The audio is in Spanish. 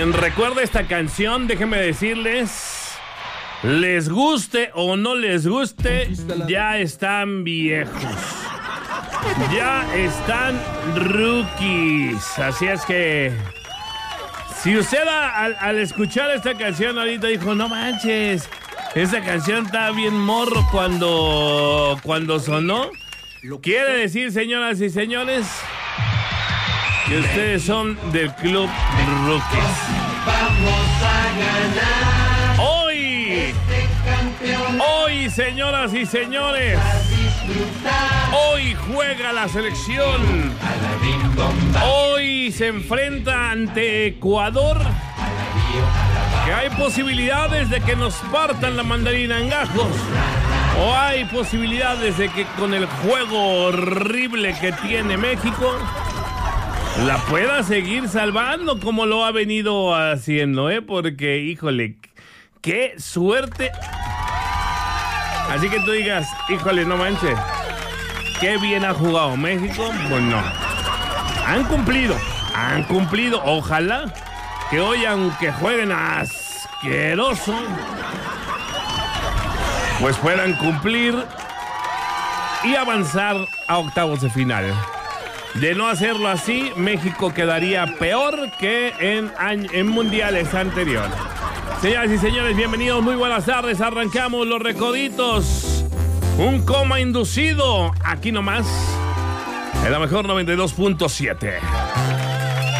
Quien recuerda esta canción, déjenme decirles, les guste o no les guste, ya están viejos. Ya están rookies. Así es que si usted al escuchar esta canción ahorita dijo, no manches, esa canción está bien morro cuando sonó, quiere decir, señoras y señores, que ustedes son del club rookies. Vamos a ganar. Hoy, señoras y señores, hoy juega la selección. Hoy se enfrenta ante Ecuador, que hay posibilidades de que nos partan la mandarina en gajos, o hay posibilidades de que con el juego horrible que tiene México la pueda seguir salvando como lo ha venido haciendo, porque, híjole, qué suerte. Así que tú digas, híjole, no manches, qué bien ha jugado México. Pues no, han cumplido. Ojalá que hoy, aunque jueguen asqueroso, pues puedan cumplir y avanzar a octavos de final. De no hacerlo así, México quedaría peor que en mundiales anteriores. Señoras y señores, bienvenidos, muy buenas tardes. Arrancamos los recoditos. Un coma inducido, aquí nomás, en la mejor 92.7.